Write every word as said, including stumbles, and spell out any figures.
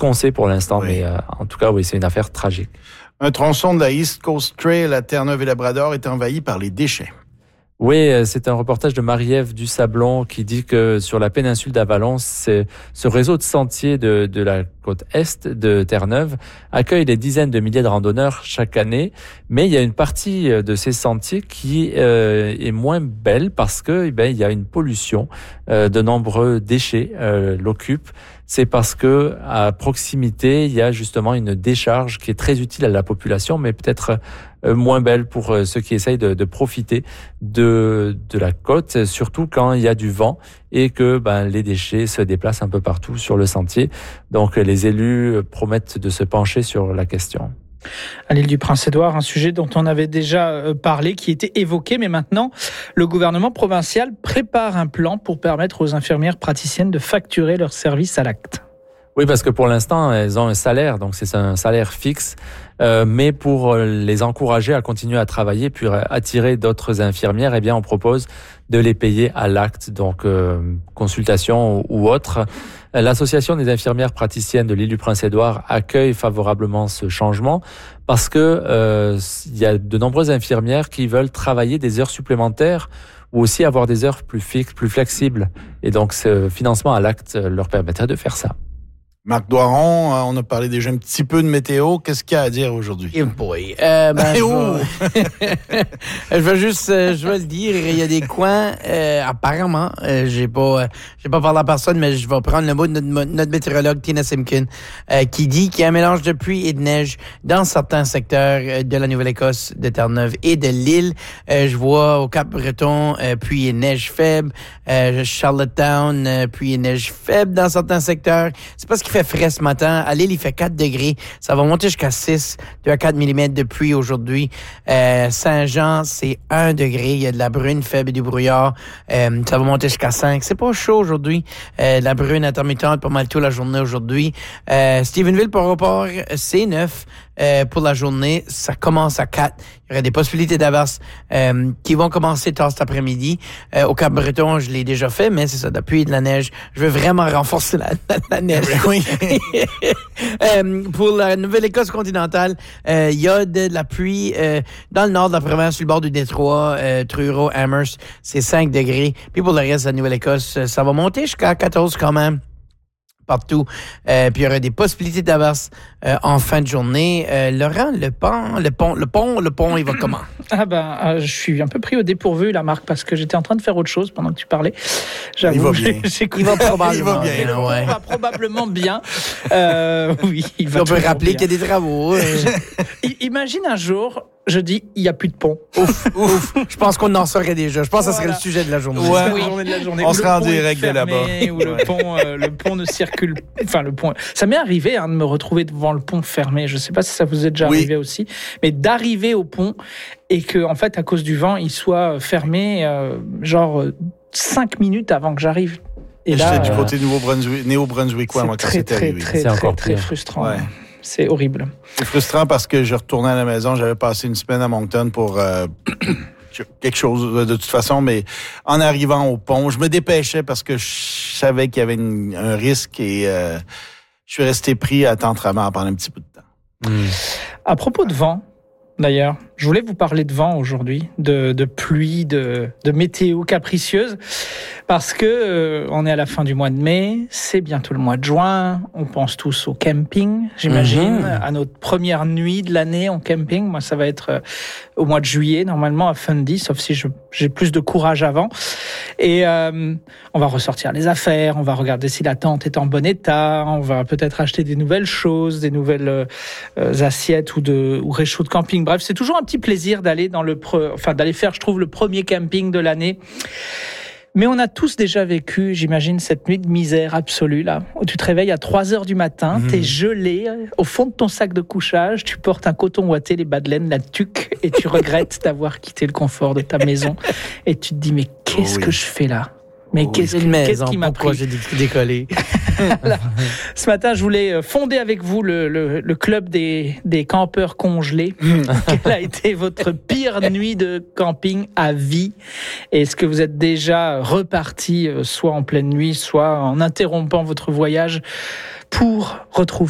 qu'on sait pour l'instant, oui. mais euh, en tout cas, oui, c'est une affaire tragique. Un tronçon de la East Coast Trail à Terre-Neuve-et-Labrador est envahi par les déchets. Oui, c'est un reportage de Marie-Ève Dusablon qui dit que sur la péninsule d'Avalon, c'est, ce réseau de sentiers de, de la côte est de Terre-Neuve accueille des dizaines de milliers de randonneurs chaque année, mais il y a une partie de ces sentiers qui euh, est moins belle parce que eh ben, il y a une pollution, euh, de nombreux déchets euh, l'occupent. C'est parce que à proximité, il y a justement une décharge qui est très utile à la population, mais peut-être euh, moins belle pour euh, ceux qui essayent de, de profiter de, de la côte, surtout quand il y a du vent et que ben, les déchets se déplacent un peu partout sur le sentier. Donc les élus promettent de se pencher sur la question. À l'île du Prince-Édouard, un sujet dont on avait déjà parlé, qui était évoqué, mais maintenant, le gouvernement provincial prépare un plan pour permettre aux infirmières praticiennes de facturer leurs services à l'acte. Oui, parce que pour l'instant, elles ont un salaire, donc c'est un salaire fixe, euh, mais pour les encourager à continuer à travailler, puis attirer d'autres infirmières, eh bien, on propose de les payer à l'acte, donc euh, consultation ou, ou autre. L'association des infirmières praticiennes de l'île du Prince-Édouard accueille favorablement ce changement parce que euh, il y a de nombreuses infirmières qui veulent travailler des heures supplémentaires ou aussi avoir des heures plus fixes, plus flexibles. Et donc, ce financement à l'acte leur permettrait de faire ça. Marc Doiron, on a parlé déjà un petit peu de météo. Qu'est-ce qu'il y a à dire aujourd'hui? Eh boy. Euh, ben, je, vais... je vais juste, euh, je vais le dire, il y a des coins, euh, apparemment, euh, j'ai pas, euh, j'ai pas parlé à personne, mais je vais prendre le mot de notre, notre météorologue Tina Simkin, euh, qui dit qu'il y a un mélange de pluie et de neige dans certains secteurs de la Nouvelle-Écosse, de Terre-Neuve et de l'île. Euh, je vois au Cap-Breton, euh, pluie et neige faible, euh, Charlottetown, euh, pluie et neige faible dans certains secteurs. C'est parce qu'il fait frais ce matin. À l'île, il fait quatre degrés. Ça va monter jusqu'à six, deux à quatre millimètres de pluie aujourd'hui. Euh, Saint-Jean, c'est un degré. Il y a de la brune faible et du brouillard. Euh, ça va monter jusqu'à cinq. C'est pas chaud aujourd'hui. Euh, la brune intermittente pas mal toute la journée aujourd'hui. Euh, Stephenville, par rapport, c'est neuf. Euh, pour la journée, ça commence à quatre. Il y aurait des possibilités d'averses euh, qui vont commencer tard cet après-midi. Euh, au Cap-Breton, je l'ai déjà fait, mais c'est ça, de la pluie et de la neige. Je veux vraiment renforcer la, la, la neige. Oui. euh, pour la Nouvelle-Écosse continentale, euh, il y a de, de la pluie euh, dans le nord de la province, sur le bord du Détroit, euh, Truro, Amherst, c'est cinq degrés. Puis pour le reste de la Nouvelle-Écosse, ça va monter jusqu'à quatorze quand même. Partout. Euh, puis il y aurait des possibilités d'averses euh, en fin de journée. Euh, Laurent, le pont, le pont, le pont, le pont, il va comment? Ah ben, euh, je suis un peu pris au dépourvu, là, Marc, parce que j'étais en train de faire autre chose pendant que tu parlais. J'avoue, il va bien. J'ai, j'ai il va probablement il va bien. bien. Ouais. Il va probablement bien. Euh, oui, il va On peut rappeler bien. qu'il y a des travaux. Euh. Imagine un jour, je dis, il n'y a plus de pont. Ouf, ouf. Je pense qu'on en saurait déjà. Je pense que ça serait Voilà. le sujet de la journée. Ouais. La journée de la journée. On Où sera le en pont est direct de fermé, là-bas. Où le pont, euh, le pont ne circule. Enfin, le pont. Ça m'est arrivé hein, de me retrouver devant le pont fermé. Je ne sais pas si ça vous est déjà Oui. arrivé aussi, mais d'arriver au pont et que, en fait, à cause du vent, il soit fermé, euh, genre cinq minutes avant que j'arrive. Et J'étais là, du euh, côté Nouveau-Brunswick, néo-brunswickois, moi, quand très, c'était très, arrivé. très, C'est très, encore très pire. frustrant. Ouais. C'est horrible. C'est frustrant parce que je retournais à la maison, j'avais passé une semaine à Moncton pour euh, quelque chose de toute façon, mais en arrivant au pont, je me dépêchais parce que je savais qu'il y avait une, un risque et euh, je suis resté pris à temps travers pendant un petit peu de temps. Mmh. À propos de vent, d'ailleurs, je voulais vous parler de vent aujourd'hui, de, de pluie, de, de météo capricieuse, parce que euh, on est à la fin du mois de mai, c'est bientôt le mois de juin, on pense tous au camping, j'imagine, Mmh. à notre première nuit de l'année en camping. Moi, ça va être euh, au mois de juillet, normalement, à Fundy, sauf si je, j'ai plus de courage avant. Et euh, on va ressortir les affaires, on va regarder si la tente est en bon état, on va peut-être acheter des nouvelles choses, des nouvelles euh, assiettes ou, de, ou réchauds de camping. Bref, c'est toujours un petit plaisir d'aller dans le, pre, enfin d'aller faire, je trouve, le premier camping de l'année. Mais on a tous déjà vécu, j'imagine, cette nuit de misère absolue, là, où tu te réveilles à trois heures du matin, mmh. t'es gelé, au fond de ton sac de couchage, tu portes un coton ouaté, les bas de laine, la tuque, et tu regrettes d'avoir quitté le confort de ta maison. Et tu te dis, mais qu'est-ce oui. que je fais là? Mais oui. qu'est-ce, Une maison, qu'est-ce qui m'a pourquoi pris? j'ai décollé? Voilà. Ce matin, je voulais fonder avec vous le, le, le club des, des campeurs congelés. Quelle a été votre pire nuit de camping à vie? Est-ce que vous êtes déjà reparti, soit en pleine nuit, soit en interrompant votre voyage pour retrouver